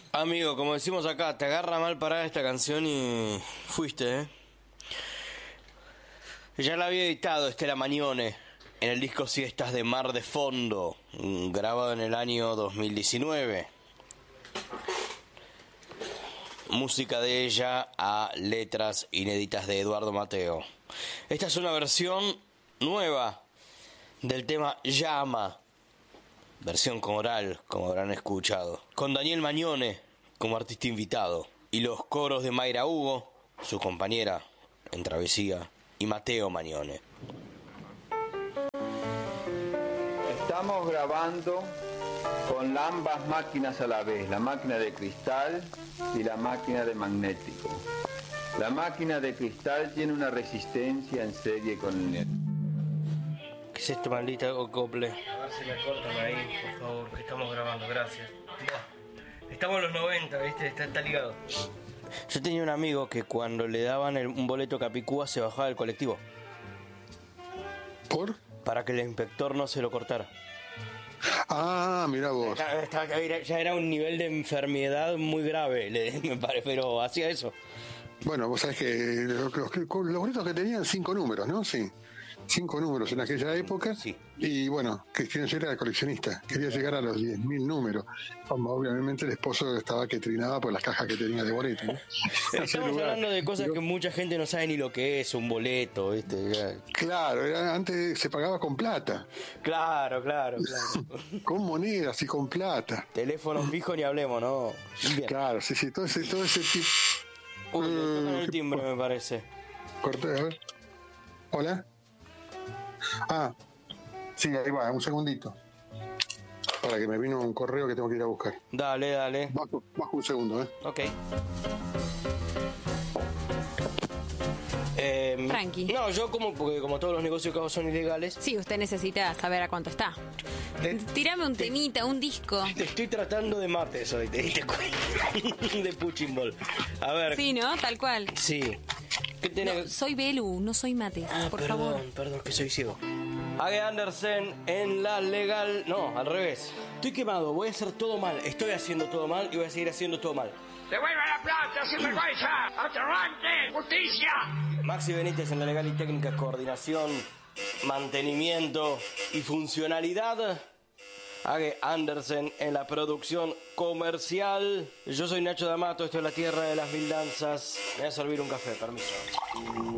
Amigo, como decimos acá, te agarra mal parada esta canción y fuiste, ¿eh? Ya la había editado Estela Magnone en el disco Siestas de Mar de Fondo, grabado en el año 2019. Música de ella a letras inéditas de Eduardo Mateo. Esta es una versión nueva del tema Llama, versión coral, como habrán escuchado, con Daniel Magnone como artista invitado, y los coros de Mayra Hugo, su compañera en Travesía, y Mateo Magnone. Estamos grabando con ambas máquinas a la vez, la máquina de cristal y la máquina de magnético. La máquina de cristal tiene una resistencia en serie con el net. ¿Qué es esto, maldita acople? A ver si me cortan ahí, por favor, que estamos grabando, gracias. Estamos en los 90, ¿viste? Está ligado. Yo tenía un amigo que cuando le daban un boleto Capicúa se bajaba del colectivo. ¿Por? Para que el inspector no se lo cortara. Ah, mira vos. Ya era un nivel de enfermedad muy grave, me parece, pero hacía eso. Bueno, vos sabés que los boletos que tenían 5 números, ¿no? Sí. 5 números en aquella época. Sí. Y bueno, que yo era coleccionista. Quería llegar a los 10.000 números. Obviamente el esposo estaba que trinaba por las cajas que tenía de boleto, ¿no? Estamos hablando de cosas que mucha gente no sabe ni lo que es un boleto, ¿viste? Claro, antes se pagaba con plata. Claro. Con monedas y con plata. Teléfono fijo ni hablemos, ¿no? Bien. Claro, sí, todo ese tipo. Uy, le tocan el timbre, me parece. Corté, a ver. ¿Hola? Ah, sí, ahí va, un segundito. Para que me vino un correo que tengo que ir a buscar. Dale. Bajo un segundo, Ok. Tranqui. No, yo porque como todos los negocios que hago son ilegales. Sí, usted necesita saber a cuánto está. Tírame un temita, un disco. Te estoy tratando de martes hoy, te diste cuenta. De Punching Ball. A ver. Sí, ¿no? Tal cual. Sí. ¿Qué tenés? No, soy Belu, no soy Mates, por favor. Perdón, que soy ciego. Age Andersen en la legal... No, al revés. Estoy quemado, voy a hacer todo mal. Estoy haciendo todo mal y voy a seguir haciendo todo mal. ¡Devuelva la plata, sin vergüenza! ¡Aterrante! ¡Justicia! Maxi Benítez en la legal y técnica, coordinación, mantenimiento y funcionalidad. Age Andersen en la producción comercial. Yo soy Nacho D'Amato, esto es La Tierra de las Mil Danzas. Me voy a servir un café, permiso.